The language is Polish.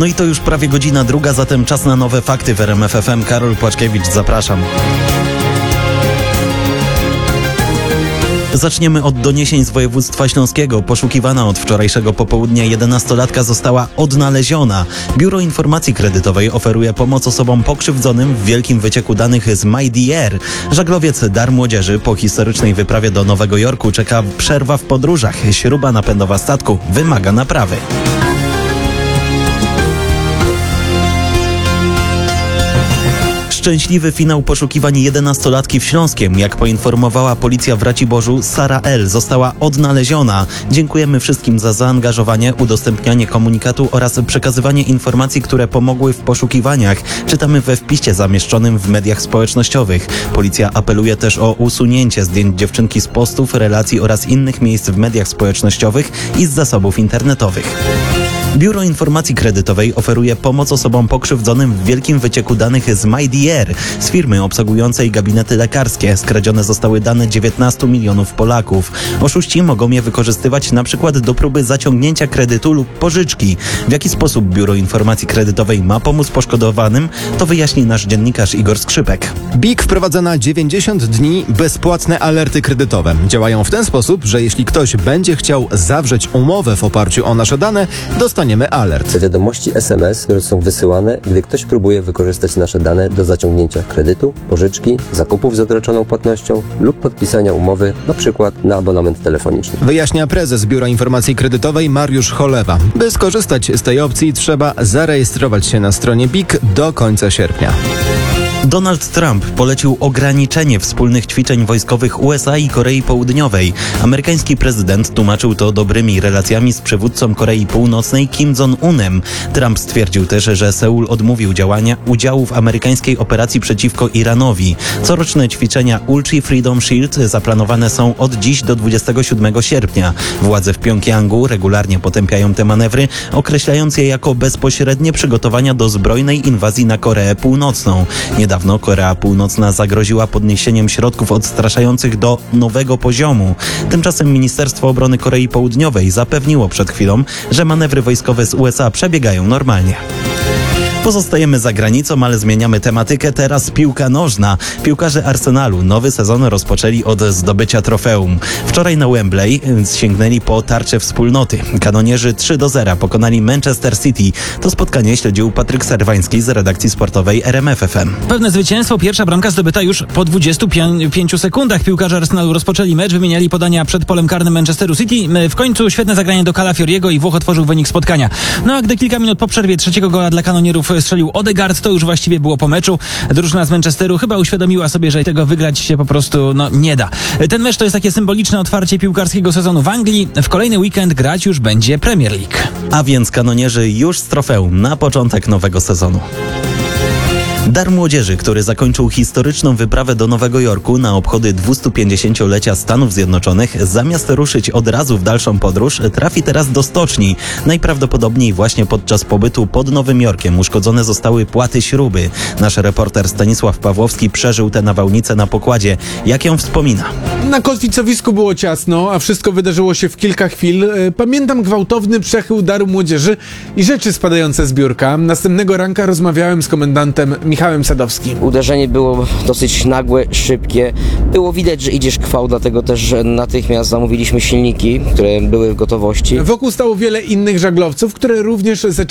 No i to już prawie godzina druga, zatem czas na nowe fakty w RMF FM. Karol Płaczkiewicz, zapraszam. Zaczniemy od doniesień z województwa śląskiego. Poszukiwana od wczorajszego popołudnia 11-latka została odnaleziona. Biuro Informacji Kredytowej oferuje pomoc osobom pokrzywdzonym w wielkim wycieku danych z MyDR. Żaglowiec Dar Młodzieży po historycznej wyprawie do Nowego Jorku czeka przerwa w podróżach. Śruba napędowa statku wymaga naprawy. Szczęśliwy finał poszukiwań 11-latki w Śląskiem. Jak poinformowała policja w Raciborzu, Sara L. została odnaleziona. Dziękujemy wszystkim za zaangażowanie, udostępnianie komunikatu oraz przekazywanie informacji, które pomogły w poszukiwaniach. Czytamy we wpisie zamieszczonym w mediach społecznościowych. Policja apeluje też o usunięcie zdjęć dziewczynki z postów, relacji oraz innych miejsc w mediach społecznościowych i z zasobów internetowych. Biuro Informacji Kredytowej oferuje pomoc osobom pokrzywdzonym w wielkim wycieku danych z MyDR. Z firmy obsługującej gabinety lekarskie skradzione zostały dane 19 milionów Polaków. Oszuści mogą je wykorzystywać na przykład do próby zaciągnięcia kredytu lub pożyczki. W jaki sposób Biuro Informacji Kredytowej ma pomóc poszkodowanym, to wyjaśni nasz dziennikarz Igor Skrzypek. BIK wprowadza na 90 dni bezpłatne alerty kredytowe. Działają w ten sposób, że jeśli ktoś będzie chciał zawrzeć umowę w oparciu o nasze dane, dostaniemy alert. Wiadomości SMS, które są wysyłane, gdy ktoś próbuje wykorzystać nasze dane do zaciągnięcia kredytu, pożyczki, zakupów z odroczoną płatnością lub podpisania umowy, np. na abonament telefoniczny. Wyjaśnia prezes Biura Informacji Kredytowej Mariusz Cholewa. By skorzystać z tej opcji, trzeba zarejestrować się na stronie BIK do końca sierpnia. Donald Trump polecił ograniczenie wspólnych ćwiczeń wojskowych USA i Korei Południowej. Amerykański prezydent tłumaczył to dobrymi relacjami z przywódcą Korei Północnej Kim Jong-unem. Trump stwierdził też, że Seul odmówił udziału w amerykańskiej operacji przeciwko Iranowi. Coroczne ćwiczenia Ulchi Freedom Shield zaplanowane są od dziś do 27 sierpnia. Władze w Pjongjangu regularnie potępiają te manewry, określając je jako bezpośrednie przygotowania do zbrojnej inwazji na Koreę Północną. Niedawno Korea Północna zagroziła podniesieniem środków odstraszających do nowego poziomu. Tymczasem Ministerstwo Obrony Korei Południowej zapewniło przed chwilą, że manewry wojskowe z USA przebiegają normalnie. Pozostajemy za granicą, ale zmieniamy tematykę. Teraz piłka nożna. Piłkarze Arsenalu nowy sezon rozpoczęli od zdobycia trofeum. Wczoraj na Wembley sięgnęli po tarczę wspólnoty. Kanonierzy 3-0 pokonali Manchester City. To spotkanie śledził Patryk Serwański z redakcji sportowej RMF FM. Pewne zwycięstwo, pierwsza bramka zdobyta już po 25 sekundach. Piłkarze Arsenalu rozpoczęli mecz, wymieniali podania przed polem karnym Manchesteru City. W końcu świetne zagranie do Calafioriego i Włoch otworzył wynik spotkania. No a gdy kilka minut po przerwie trzeciego gola dla kanonierów strzelił Odegaard, to już właściwie było po meczu. Drużyna z Manchesteru chyba uświadomiła sobie, że tego wygrać się po prostu nie da. Ten mecz to jest takie symboliczne otwarcie piłkarskiego sezonu w Anglii. W kolejny weekend grać już będzie Premier League. A więc kanonierzy już z trofeum na początek nowego sezonu. Dar Młodzieży, który zakończył historyczną wyprawę do Nowego Jorku na obchody 250-lecia Stanów Zjednoczonych, zamiast ruszyć od razu w dalszą podróż, trafi teraz do stoczni. Najprawdopodobniej właśnie podczas pobytu pod Nowym Jorkiem uszkodzone zostały płaty śruby. Nasz reporter Stanisław Pawłowski przeżył tę nawałnicę na pokładzie. Jak ją wspomina? Na kotwicowisku było ciasno, a wszystko wydarzyło się w kilka chwil. Pamiętam gwałtowny przechył Daru Młodzieży i rzeczy spadające z biurka. Następnego ranka rozmawiałem z komendantem Michałem Sadowskim. Uderzenie było dosyć nagłe, szybkie. Było widać, że idzie szkwał, dlatego też natychmiast zamówiliśmy silniki, które były w gotowości. Wokół stało wiele innych żaglowców, które również zaczęły